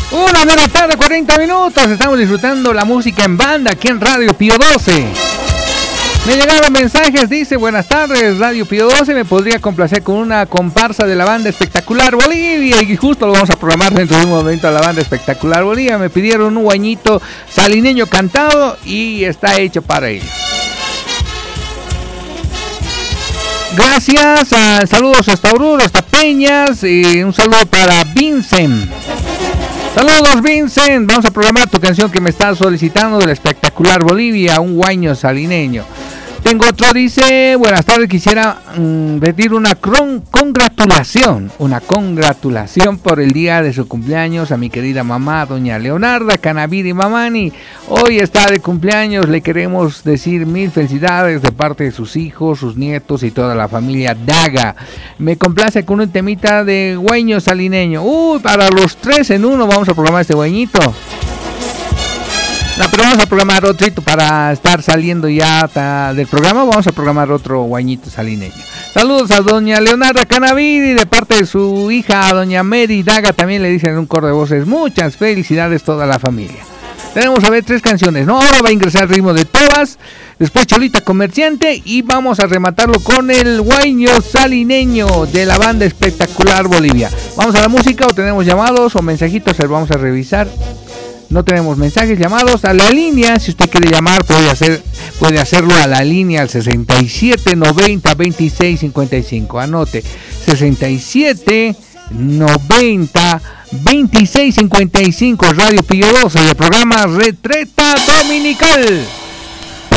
1 de la tarde, 40 minutos. Estamos disfrutando la música en banda aquí en Radio Pío 12. Me llegaron mensajes, dice: buenas tardes, Radio Pío 12. Me podría complacer con una comparsa de la banda Espectacular Bolivia. Y justo lo vamos a programar dentro de un momento a la banda Espectacular Bolivia. Me pidieron un guañito salineño cantado y está hecho para ellos. Gracias, saludos hasta Oruro, hasta Peñas, y un saludo para Vincent. Saludos, Vincent. Vamos a programar tu canción que me estás solicitando del Espectacular Bolivia, un guaño salineño. Tengo otro, dice: buenas tardes, quisiera pedir una congratulación por el día de su cumpleaños a mi querida mamá, doña Leonarda Canaviri Mamani. Hoy está de cumpleaños, le queremos decir mil felicidades de parte de sus hijos, sus nietos y toda la familia Daga. Me complace con un temita de guaño salineño. Para los 3 en 1 vamos a programar este guañito. No, pero vamos a programar otro para estar saliendo ya del programa. Vamos a programar otro guañito salineño. Saludos a doña Leonarda Canaviri de parte de su hija, doña Mary Daga. También le dicen en un coro de voces: muchas felicidades toda la familia. Tenemos a ver 3 canciones, ¿no? Ahora va a ingresar el ritmo de Tobas, después Cholita Comerciante y vamos a rematarlo con el guaño salineño de la banda Espectacular Bolivia. Vamos a la música, o tenemos llamados o mensajitos, vamos a revisar. No tenemos mensajes, llamados a la línea. Si usted quiere llamar, puede hacerlo a la línea al 67 90 26 55. Anote: 67 90 26 55. Radio Pío 12, el programa Retreta Dominical.